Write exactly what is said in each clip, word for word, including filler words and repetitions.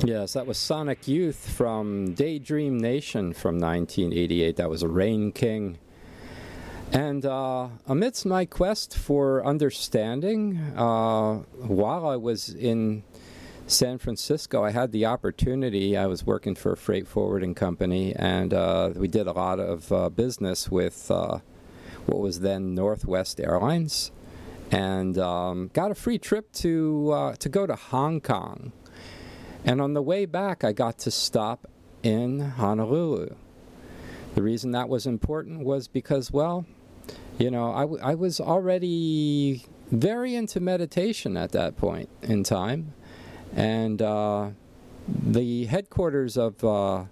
Yes, that was Sonic Youth from Daydream Nation from nineteen eighty-eight. That was a Rain King. And uh, amidst my quest for understanding, uh, while I was in San Francisco, I had the opportunity. I was working for a freight forwarding company, and uh, we did a lot of uh, business with uh, what was then Northwest Airlines, and um, got a free trip to uh, to go to Hong Kong. And on the way back, I got to stop in Honolulu. The reason that was important was because, well, you know, I, w- I was already very into meditation at that point in time. And uh, the headquarters of uh,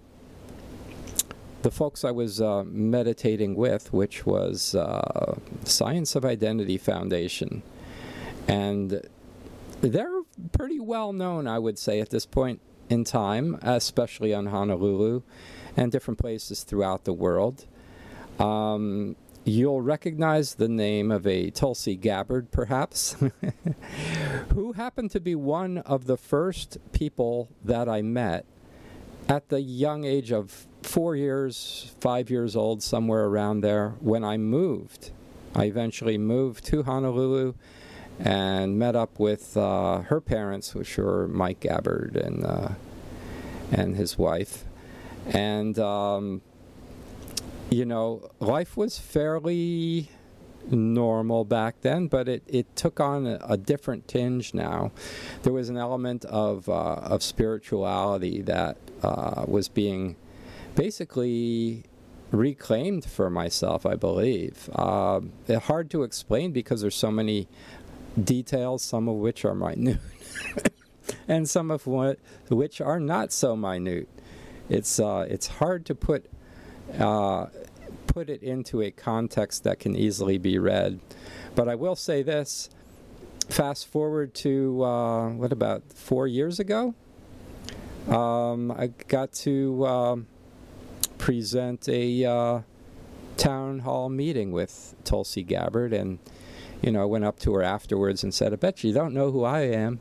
the folks I was uh, meditating with, which was uh, Science of Identity Foundation. And they're pretty well known, I would say, at this point in time, especially on Honolulu and different places throughout the world. Um, you'll recognize the name of a Tulsi Gabbard, perhaps, who happened to be one of the first people that I met at the young age of four years, five years old, somewhere around there, when I moved. I eventually moved to Honolulu and met up with uh, her parents, which were Mike Gabbard and uh, and his wife. And, um, you know, life was fairly normal back then, but it, it took on a, a different tinge now. There was an element of, uh, of spirituality that uh, was being basically reclaimed for myself, I believe. Uh, hard to explain because there's so many details, some of which are minute, and some of what, which are not so minute. It's uh, it's hard to put uh, put it into a context that can easily be read. But I will say this: fast forward to uh, what about four years ago? Um, I got to um, present a uh, town hall meeting with Tulsi Gabbard, and you know, I went up to her afterwards and said, I bet you don't know who I am.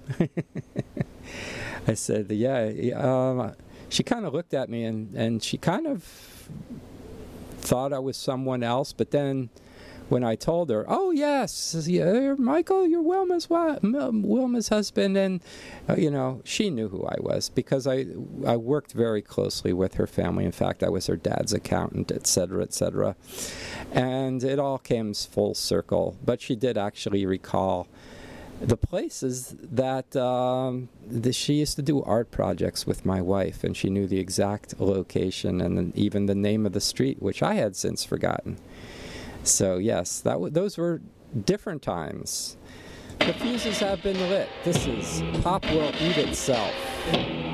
I said, yeah. Um, she kind of looked at me, and, and she kind of thought I was someone else. But then when I told her, oh, yes, yeah, Michael, you're Wilma's, Wilma's husband. And, uh, you know, she knew who I was because I, I worked very closely with her family. In fact, I was her dad's accountant, et cetera, et cetera. And it all came full circle. But she did actually recall the places that, um, the, she used to do art projects with my wife, and she knew the exact location and then even the name of the street, which I had since forgotten. So yes, that w- those were different times. The fuses have been lit. This is Pop Will Eat Itself.